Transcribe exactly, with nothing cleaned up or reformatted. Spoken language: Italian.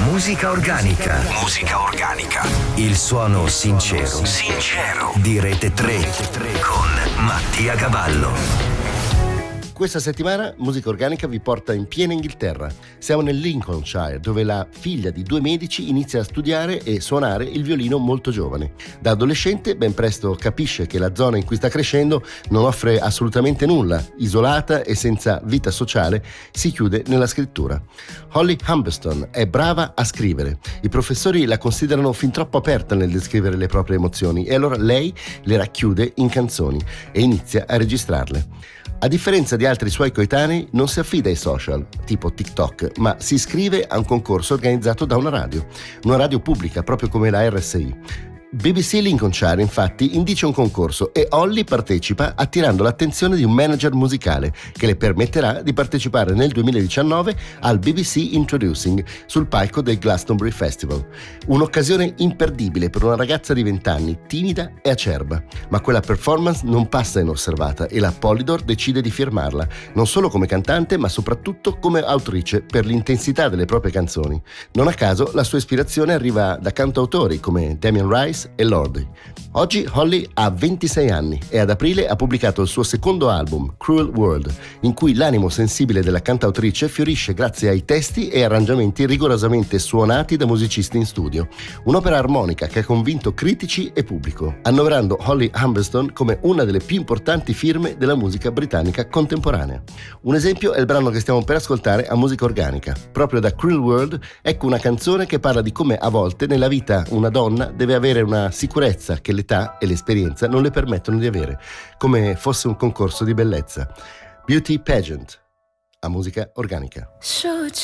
Musica organica. Musica organica. Il suono sincero. Sincero. Di Rete tre con Mattia Cavallo. Questa settimana Musica Organica vi porta in piena Inghilterra. Siamo nel Lincolnshire, dove la figlia di due medici inizia a studiare e suonare il violino molto giovane. Da adolescente ben presto capisce che la zona in cui sta crescendo non offre assolutamente nulla. Isolata e senza vita sociale, si chiude nella scrittura. Holly Humberstone è brava a scrivere. I professori la considerano fin troppo aperta nel descrivere le proprie emozioni e allora lei le racchiude in canzoni e inizia a registrarle. A differenza di altri suoi coetanei, non si affida ai social, tipo TikTok, ma si iscrive a un concorso organizzato da una radio, una radio pubblica, proprio come la R S I. B B C Lincolnshire infatti indice un concorso e Holly partecipa attirando l'attenzione di un manager musicale che le permetterà di partecipare nel duemiladiciannove al B B C Introducing sul palco del Glastonbury Festival. Un'occasione imperdibile per una ragazza di venti anni, timida e acerba, ma quella performance non passa inosservata e la Polydor decide di firmarla, non solo come cantante ma soprattutto come autrice per l'intensità delle proprie canzoni. Non a caso la sua ispirazione arriva da cantautori come Damien Rice e Lordi. Oggi Holly ha ventisei anni e ad aprile ha pubblicato il suo secondo album, Cruel World, in cui l'animo sensibile della cantautrice fiorisce grazie ai testi e arrangiamenti rigorosamente suonati da musicisti in studio. Un'opera armonica che ha convinto critici e pubblico, annoverando Holly Humberstone come una delle più importanti firme della musica britannica contemporanea. Un esempio è il brano che stiamo per ascoltare a Musica Organica. Proprio da Cruel World ecco una canzone che parla di come a volte nella vita una donna deve avere una sicurezza che l'età e l'esperienza non le permettono di avere, come fosse un concorso di bellezza. Beauty Pageant, a Musica Organica. So